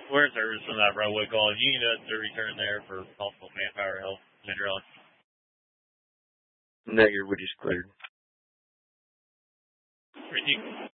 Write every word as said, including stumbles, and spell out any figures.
we're in service from that roadway call. You need us to return there for possible manpower help later on. Negative, we just cleared. Pretty